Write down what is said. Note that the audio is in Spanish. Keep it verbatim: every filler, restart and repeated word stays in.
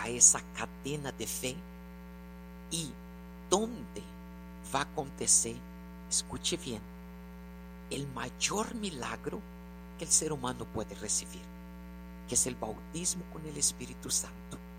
a esa cadena de fe y donde va a acontecer, escuche bien, el mayor milagro que el ser humano puede recibir, que es el bautismo con el Espíritu Santo.